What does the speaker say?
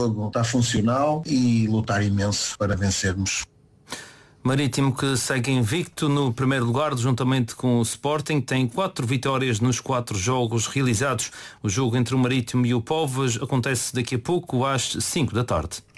jogo está funcional e lutar imenso para vencermos. Marítimo, que segue invicto no primeiro lugar, juntamente com o Sporting, tem 4 vitórias nos 4 jogos realizados. O jogo entre o Marítimo e o Povas acontece daqui a pouco às 5 da tarde.